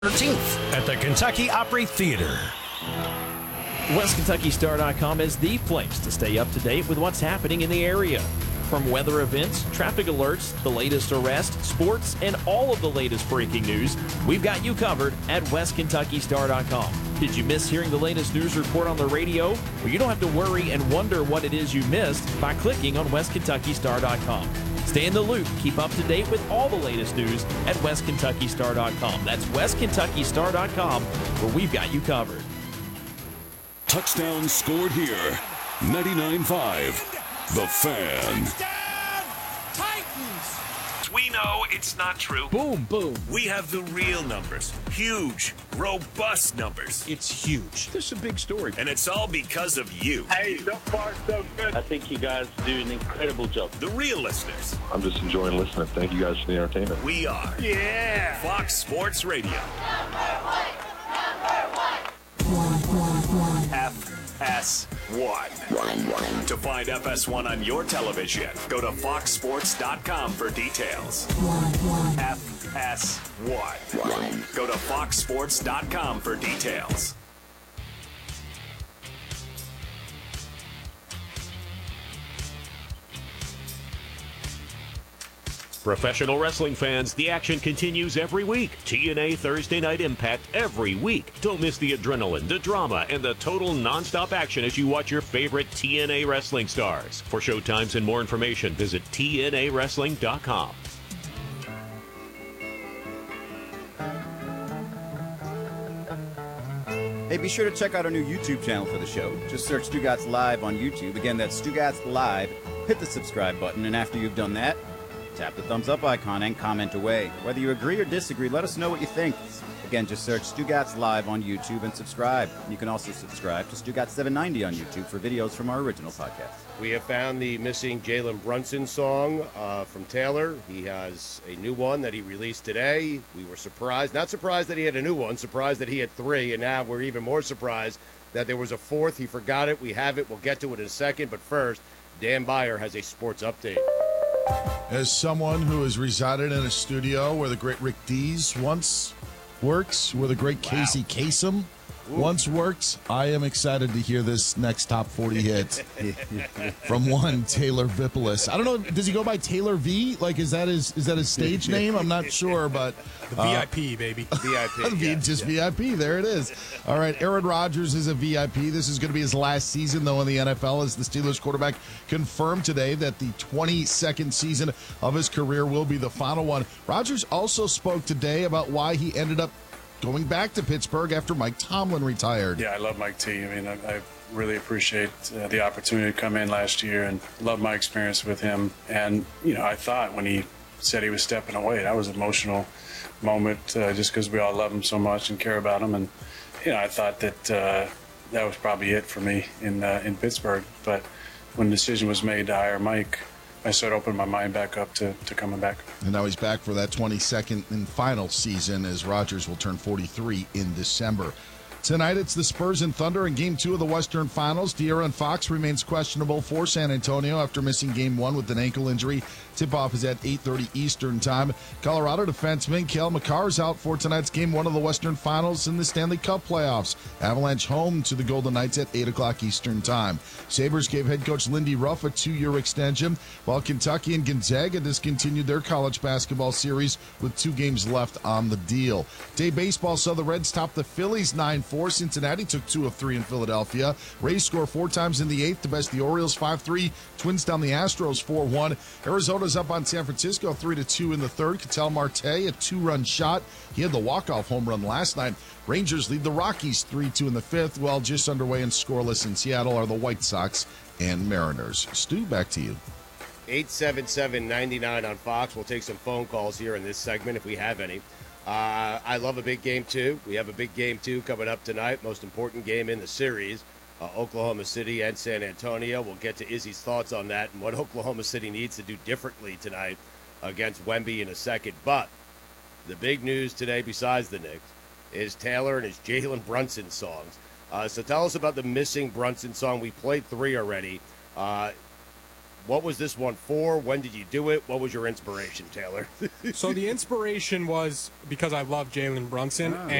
13th at the Kentucky Opry Theater. WestKentuckyStar.com is the place to stay up to date with what's happening in the area. From weather events, traffic alerts, the latest arrests, sports, and all of the latest breaking news, we've got you covered at WestKentuckyStar.com. Did you miss hearing the latest news report on the radio? Well, you don't have to worry and wonder what it is you missed by clicking on WestKentuckyStar.com. Stay in the loop. Keep up to date with all the latest news at WestKentuckyStar.com. That's WestKentuckyStar.com, where we've got you covered. Touchdown scored here. 99.5. The Fan. Titans! We know it's not true. Boom, boom. We have the real numbers. Huge, robust numbers. It's huge. This is a big story. And it's all because of you. Hey, so far so good. I think you guys do an incredible job. The real listeners. I'm just enjoying listening. Thank you guys for the entertainment. We are. Yeah. Fox Sports Radio. FS1. To find FS1 on your television, go to foxsports.com for details. FS1. Go to foxsports.com for details. Professional wrestling fans, the action continues every week. TNA Thursday Night Impact every week. Don't miss the adrenaline, the drama, and the total nonstop action as you watch your favorite TNA wrestling stars. For showtimes and more information, visit TNAWrestling.com. Hey, be sure to check out our new YouTube channel for the show. Just search Stugotz Live on YouTube. Again, that's Stugotz Live. Hit the subscribe button, and after you've done that, tap the thumbs up icon and comment away. Whether you agree or disagree, let us know what you think. Again, just search Stugotz Live on YouTube and subscribe. You can also subscribe to Stugotz 790 on YouTube for videos from our original podcast. We have found the missing Jalen Brunson song from Taylor. He has a new one that he released today. We were surprised. Not surprised that he had a new one, surprised that he had three, and now we're even more surprised that there was a fourth. He forgot it. We have it. We'll get to it in a second. But first, Dan Beyer has a sports update. As someone who has resided in a studio where the great Rick Dees once works, where the great Casey Kasem once worked, I am excited to hear this next top 40 hit from one Taylor Vipolis. I don't know, does he go by Taylor V? Like, is that his stage name? I'm not sure, but The VIP, baby. VIP. Just VIP. There it is. All right, Aaron Rodgers is a VIP. This is going to be his last season, though, in the NFL, as the Steelers quarterback confirmed today that the 22nd season of his career will be the final one. Rodgers also spoke today about why he ended up going back to Pittsburgh after Mike Tomlin retired. Yeah, I love Mike T. I mean, I really appreciate the opportunity to come in last year and love my experience with him. And, you know, I thought when he said he was stepping away, that was an emotional moment just because we all love him so much and care about him. And, you know, I thought that that was probably it for me in Pittsburgh. But when the decision was made to hire Mike, I started opening my mind back up to coming back. And now he's back for that 22nd and final season, as Rodgers will turn 43 in December. Tonight, it's the Spurs and Thunder in Game 2 of the Western Finals. De'Aaron Fox remains questionable for San Antonio after missing Game 1 with an ankle injury. Tip-off is at 8:30 Eastern Time. Colorado defenseman Cale Makar is out for tonight's Game 1 of the Western Finals in the Stanley Cup playoffs. Avalanche home to the Golden Knights at 8 o'clock Eastern Time. Sabres gave head coach Lindy Ruff a 2-year extension, while Kentucky and Gonzaga discontinued their college basketball series with 2 games left on the deal. Day baseball saw the Reds top the Phillies 9-4. Cincinnati took 2 of 3 in Philadelphia. Rays score 4 times in the 8th to best the Orioles 5-3. Twins down the Astros 4-1. Arizona's up on San Francisco 3-2 in the 3rd. Ketel Marte, a 2-run shot. He had the walk-off home run last night. Rangers lead the Rockies 3-2 in the 5th, while just underway and scoreless in Seattle are the White Sox and Mariners. Stu, back to you. 877-99 on Fox. We'll take some phone calls here in this segment if we have any. I love a big game, too. We have a big game, too, coming up tonight. Most important game in the series, Oklahoma City and San Antonio. We'll get to Izzy's thoughts on that and what Oklahoma City needs to do differently tonight against Wemby in a second. But the big news today, besides the Knicks, is Taylor and his Jalen Brunson songs. So tell us about the missing Brunson song. We played 3 already. What was this one for? When did you do it? What was your inspiration, Taylor? So the inspiration was because I love Jalen Brunson.